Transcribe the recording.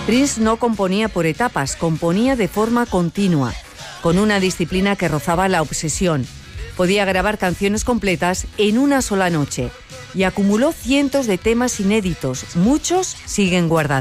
Prince no componía por etapas, componía de forma continua, con una disciplina que rozaba la obsesión. Podía grabar canciones completas en una sola noche y acumuló cientos de temas inéditos. Muchos siguen guardados.